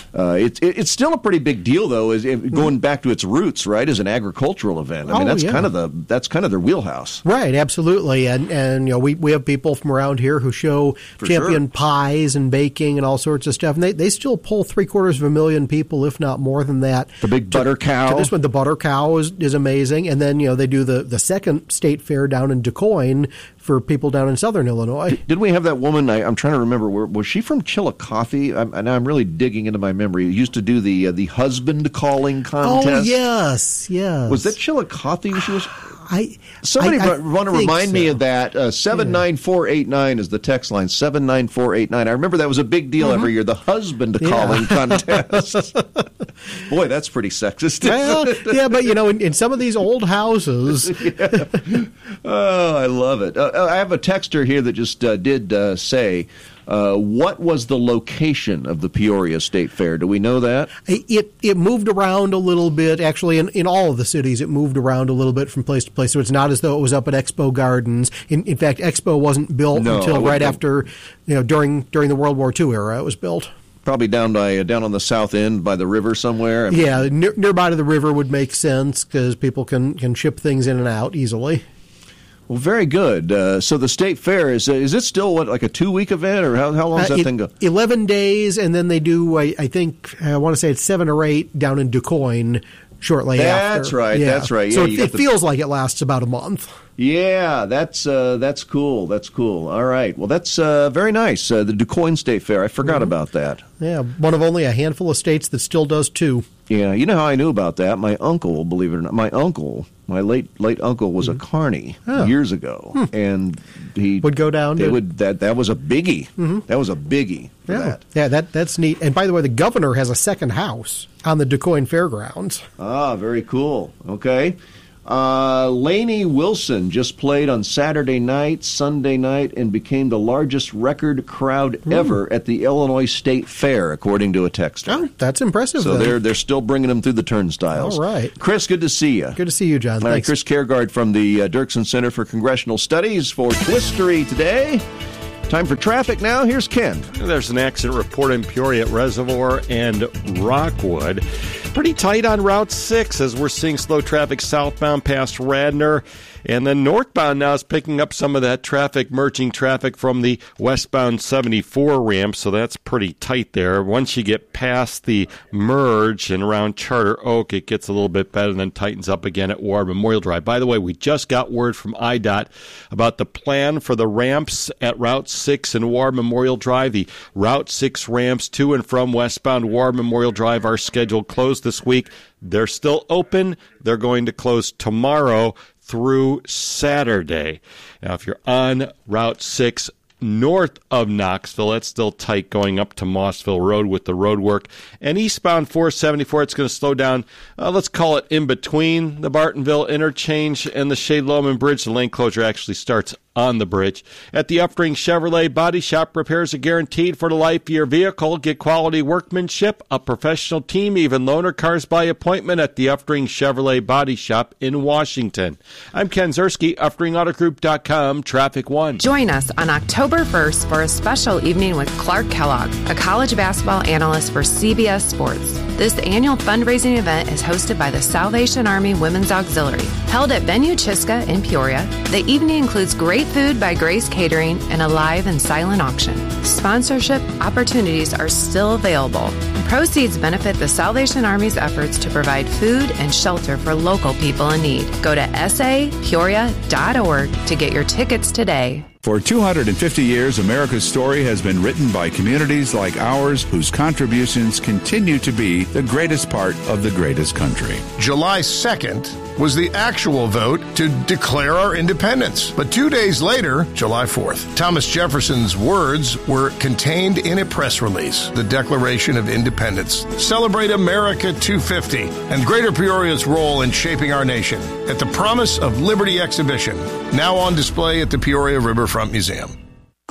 Uh, it's it, it's still a pretty big deal, though, is it, going back to its roots, right, as an agricultural event. I mean, Oh, that's yeah. kind of the that's kind of their wheelhouse. Right, absolutely, and and you know we, we have people from around here who show For champion sure. pies and baking and all sorts of stuff, and they, they still pull three quarters of a million people, if not more than that. The big butter cow. To this one, the butter cow is, is amazing, and then you know they do the, the second state fair down in DuQuoin for people down in southern Illinois. Did we have that woman? I, I'm trying to remember. Where, was she from Chillicothe? I'm, and I'm really digging into my memory. Used to do the uh, the husband calling contest. Oh yes, yes. Was that Chillicothe? She was. I Somebody I, I want to think remind me so. of that. Uh, seven nine four eight nine is the text line. seven nine four eight nine. I remember that was a big deal every year. The husband Yeah. calling contest. Boy, that's pretty sexist. Well, yeah, but you know, in, in some of these old houses, Yeah. Oh, I love it. Uh, I have a texter here that just uh, did uh, say, uh, what was the location of the Peoria State Fair? Do we know that? it it moved around a little bit. Actually, in, in all of the cities, it moved around a little bit from place to place. So it's not as though it was up at Expo Gardens. In, in fact, Expo wasn't built No, I until wouldn't right think- after, you know, during during the World War Two era. It was built. Probably down by uh, down on the south end by the river somewhere. I mean, Yeah, near, nearby to the river would make sense because people can, can ship things in and out easily. Well, very good. Uh, so the state fair is uh, is it still what like a two week event or how how long does Uh, that it- thing go? Eleven days, and then they do. I, I think I want to say it's seven or eight down in DuQuoin shortly after. That's right, Yeah. that's right. So Yeah, it, you got it the- feels like it lasts about a month. Yeah, that's uh, that's cool. That's cool. All right. Well, that's uh, very nice. Uh, the DuQuoin State Fair. I forgot Mm-hmm. about that. Yeah, one of only a handful of states that still does two. Yeah, you know how I knew about that? My uncle, believe it or not, my uncle, my late late uncle was a carny Oh. years ago, and he Would go down They to- would that that was a biggie. Mhm. That was a biggie for Yeah, that. yeah, that that's neat. And by the way, the governor has a second house on the DuQuoin Fairgrounds. Ah, very cool. Okay. Uh, Lainey Wilson just played on Saturday night, Sunday night, and became the largest record crowd ever at the Illinois State Fair, according to a texter. Oh, that's impressive. So then. they're they're still bringing them through the turnstiles. All right. Chris, good to see you. Good to see you, John. All right, Thanks. Chris Caregard from the uh, Dirksen Center for Congressional Studies for Twistery today. Time for traffic now. Here's Ken. There's an accident report in Peoria at Reservoir and Rockwood. Pretty tight on Route six as we're seeing slow traffic southbound past Radnor. And then northbound now is picking up some of that traffic, merging traffic from the westbound seventy-four ramp, so that's pretty tight there. Once you get past the merge and around Charter Oak, it gets a little bit better and then tightens up again at Ward Memorial Drive. By the way, we just got word from I D O T about the plan for the ramps at Route six and Ward Memorial Drive. The Route six ramps to and from westbound Ward Memorial Drive are scheduled closed this week. They're still open. They're going to close tomorrow through Saturday. Now, if you're on Route six north of Knoxville, that's still tight going up to Mossville Road with the road work. And eastbound four seventy-four, it's going to slow down, uh, let's call it in between the Bartonville interchange and the Shade Loman Bridge. The lane closure actually starts on the bridge. At the Upring Chevrolet Body Shop, repairs are guaranteed for the life of your vehicle. Get quality workmanship, a professional team, even loaner cars by appointment at the Upring Chevrolet Body Shop in Washington. I'm Ken Zerski, Upring Auto Group dot com, Traffic One. Join us on October first for a special evening with Clark Kellogg, a college basketball analyst for C B S Sports. This annual fundraising event is hosted by the Salvation Army Women's Auxiliary. Held at Venue Chisca in Peoria, the evening includes great food by Grace Catering and a live and silent auction. Sponsorship opportunities are still available. Proceeds benefit the Salvation Army's efforts to provide food and shelter for local people in need. Go to s a peoria dot org to get your tickets today. For two hundred fifty years, America's story has been written by communities like ours whose contributions continue to be the greatest part of the greatest country. July second was the actual vote to declare our independence. But two days later, July fourth, Thomas Jefferson's words were contained in a press release, the Declaration of Independence. Celebrate America two fifty and Greater Peoria's role in shaping our nation at the Promise of Liberty exhibition, now on display at the Peoria Riverfront Museum.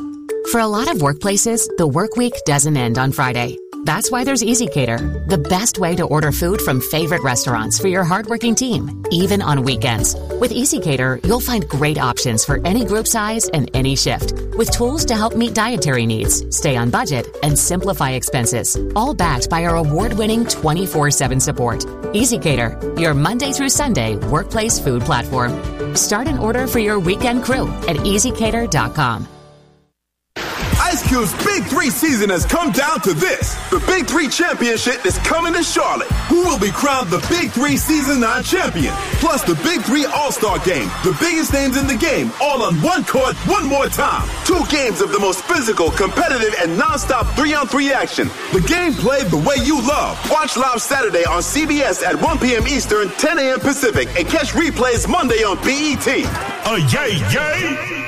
For a lot of workplaces, the work week doesn't end on Friday. That's why there's EasyCater, the best way to order food from favorite restaurants for your hardworking team, even on weekends. With EasyCater, you'll find great options for any group size and any shift, with tools to help meet dietary needs, stay on budget, and simplify expenses, all backed by our award-winning twenty-four seven support. EasyCater, your Monday through Sunday workplace food platform. Start an order for your weekend crew at easy cater dot com. Ice Cube's Big Three season has come down to this. The Big Three Championship is coming to Charlotte. Who will be crowned the Big Three Season nine champion? Plus the Big Three All-Star Game. The biggest names in the game, all on one court, one more time. Two games of the most physical, competitive, and non-stop three-on-three action. The game played the way you love. Watch live Saturday on C B S at one p.m. Eastern, ten a.m. Pacific, and catch replays Monday on B E T. Uh, yay, yay!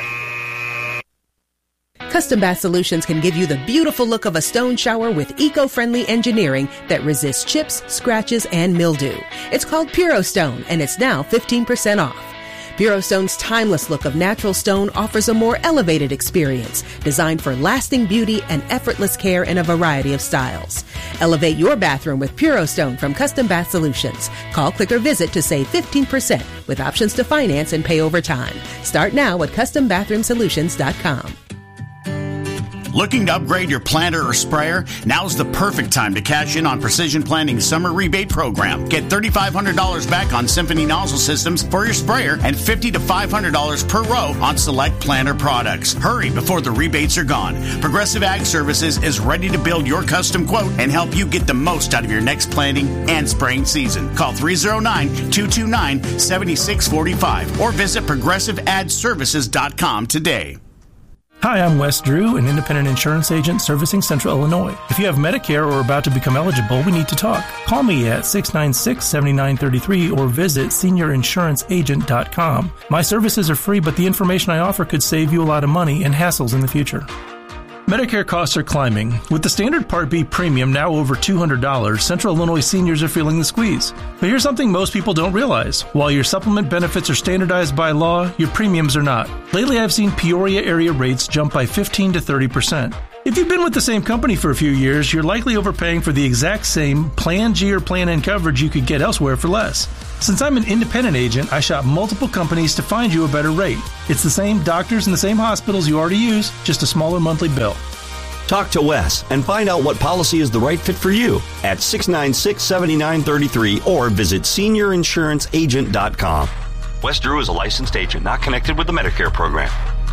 Custom Bath Solutions can give you the beautiful look of a stone shower with eco-friendly engineering that resists chips, scratches, and mildew. It's called Puro Stone, and it's now fifteen percent off. Puro Stone's timeless look of natural stone offers a more elevated experience, designed for lasting beauty and effortless care in a variety of styles. Elevate your bathroom with Puro Stone from Custom Bath Solutions. Call, click, or visit to save fifteen percent with options to finance and pay over time. Start now at custom bathroom solutions dot com. Looking to upgrade your planter or sprayer? Now's the perfect time to cash in on Precision Planting's summer rebate program. Get three thousand five hundred dollars back on Symphony nozzle systems for your sprayer and fifty to five hundred dollars per row on select planter products. Hurry before the rebates are gone. Progressive Ag Services is ready to build your custom quote and help you get the most out of your next planting and spraying season. Call three oh nine, two two nine, seven six four five or visit progressive ad services dot com today. Hi, I'm Wes Drew, an independent insurance agent servicing Central Illinois. If you have Medicare or are about to become eligible, we need to talk. Call me at six nine six, seven nine three three or visit senior insurance agent dot com. My services are free, but the information I offer could save you a lot of money and hassles in the future. Medicare costs are climbing. With the standard Part B premium now over two hundred dollars, Central Illinois seniors are feeling the squeeze. But here's something most people don't realize. While your supplement benefits are standardized by law, your premiums are not. Lately, I've seen Peoria area rates jump by fifteen to thirty percent. If you've been with the same company for a few years, you're likely overpaying for the exact same Plan G or Plan N coverage you could get elsewhere for less. Since I'm an independent agent, I shop multiple companies to find you a better rate. It's the same doctors and the same hospitals you already use, just a smaller monthly bill. Talk to Wes and find out what policy is the right fit for you at six nine six, seven nine three three or visit senior insurance agent dot com. Wes Drew is a licensed agent not connected with the Medicare program.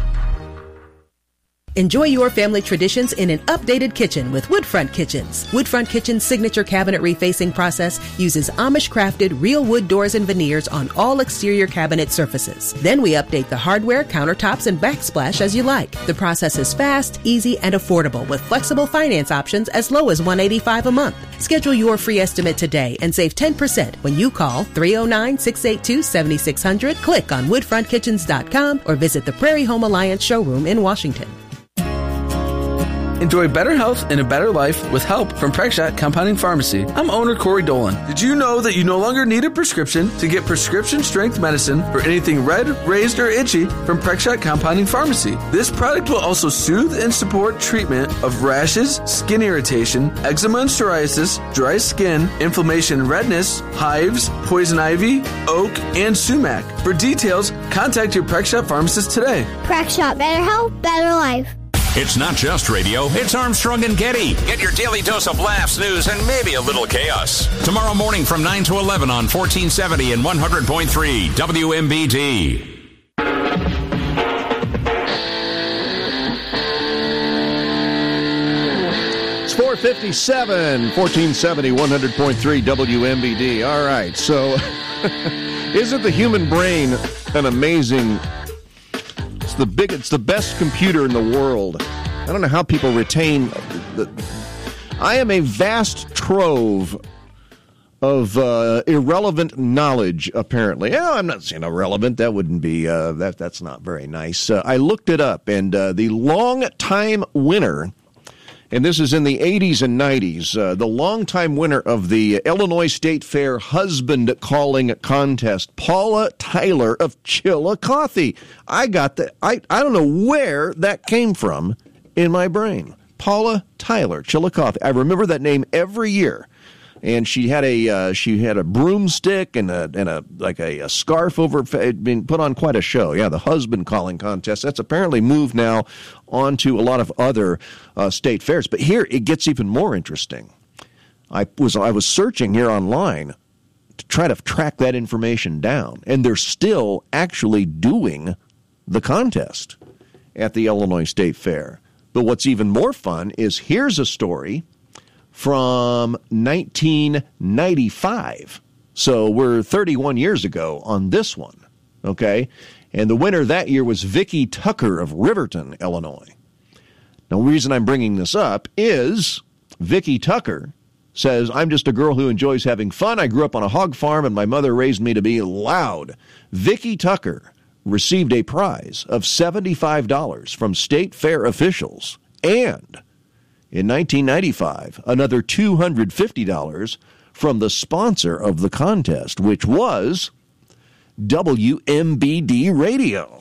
Enjoy your family traditions in an updated kitchen with Woodfront Kitchens. Woodfront Kitchen's signature cabinet refacing process uses Amish-crafted real wood doors and veneers on all exterior cabinet surfaces. Then we update the hardware, countertops, and backsplash as you like. The process is fast, easy, and affordable with flexible finance options as low as one hundred eighty-five dollars a month. Schedule your free estimate today and save ten percent when you call three oh nine, six eight two, seven six zero zero, click on woodfront kitchens dot com, or visit the Prairie Home Alliance showroom in Washington. Enjoy better health and a better life with help from Prexshot Compounding Pharmacy. I'm owner Corey Dolan. Did you know that you no longer need a prescription to get prescription strength medicine for anything red, raised, or itchy from Prexshot Compounding Pharmacy? This product will also soothe and support treatment of rashes, skin irritation, eczema and psoriasis, dry skin, inflammation and redness, hives, poison ivy, oak, and sumac. For details, contact your Prexshot pharmacist today. Prexshot, better health, better life. It's not just radio, it's Armstrong and Getty. Get your daily dose of laughs, news, and maybe a little chaos. Tomorrow morning from nine to eleven on fourteen seventy and one hundred point three W M B D. It's four fifty-seven, fourteen seventy, one hundred point three W M B D. All right, so isn't the human brain an amazing... It's the big. It's the best computer in the world. I don't know how people retain. The, I am a vast trove of uh, irrelevant knowledge. Apparently, yeah, I'm not saying irrelevant. That wouldn't be. Uh, that that's not very nice. Uh, I looked it up, and uh, the long-time winner. And this is in the eighties and nineties. Uh, the longtime winner of the Illinois State Fair Husband Calling Contest, Paula Tyler of Chillicothe. I got that. I, I don't know where that came from. in my brain. Paula Tyler Chillicothe. I remember that name every year. And she had a uh, she had a broomstick and a and a like a, a scarf over it. Had been put on quite a show. Yeah, the husband calling contest. That's apparently moved now onto a lot of other uh, state fairs. But here it gets even more interesting. I was I was searching here online to try to track that information down, and they're still actually doing the contest at the Illinois State Fair. But what's even more fun is here's a story from nineteen ninety-five. So we're thirty-one years ago on this one, okay? And the winner that year was Vicki Tucker of Riverton, Illinois. Now, the reason I'm bringing this up is Vicki Tucker says, I'm just a girl who enjoys having fun. I grew up on a hog farm, and my mother raised me to be loud. Vicki Tucker received a prize of seventy-five dollars from state fair officials, and in nineteen ninety-five, another two hundred fifty dollars from the sponsor of the contest, which was W M B D Radio.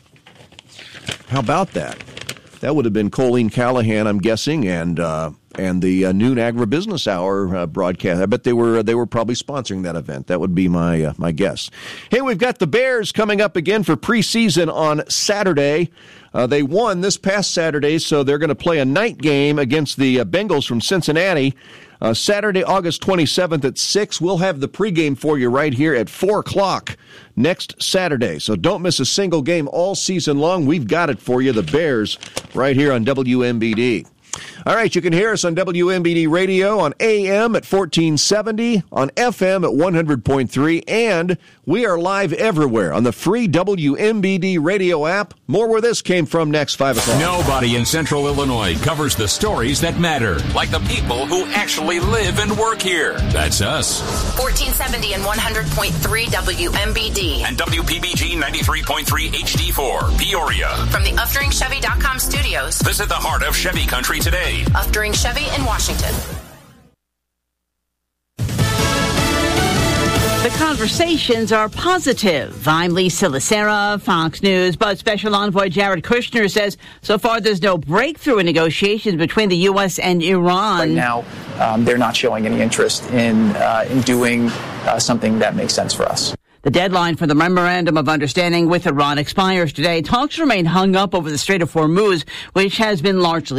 How about that? That would have been Colleen Callahan, I'm guessing, and uh, and the uh, noon agribusiness hour uh, broadcast. I bet they were they were probably sponsoring that event. That would be my uh, my guess. Hey, we've got the Bears coming up again for preseason on Saturday. Uh, they won this past Saturday, so they're going to play a night game against the uh, Bengals from Cincinnati. Uh, Saturday, August twenty-seventh at six. We'll have the pregame for you right here at four o'clock next Saturday. So don't miss a single game all season long. We've got it for you, the Bears, right here on W M B D. All right, you can hear us on W M B D Radio on A M at fourteen seventy, on F M at one hundred point three, and we are live everywhere on the free W M B D Radio app. More where this came from next, five o'clock. Nobody in Central Illinois covers the stories that matter, like the people who actually live and work here. That's us. fourteen seventy and one hundred point three W M B D. And W P B G ninety-three point three H D four, Peoria. From the Uftring Chevy dot com studios. Visit the heart of Chevy Country today. Uftring Chevy in Washington. The conversations are positive. I'm Lisa Lacera, Fox News. But Special Envoy Jared Kushner says so far there's no breakthrough in negotiations between the U S and Iran. Right now, um, they're not showing any interest in uh, in doing uh, something that makes sense for us. The deadline for the Memorandum of Understanding with Iran expires today. Talks remain hung up over the Strait of Hormuz, which has been largely